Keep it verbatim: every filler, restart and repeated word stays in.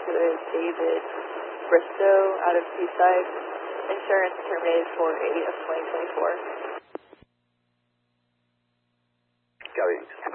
to is David Bristow out of Seaside. Insurance terminated four eight of twenty twenty-four. Copy.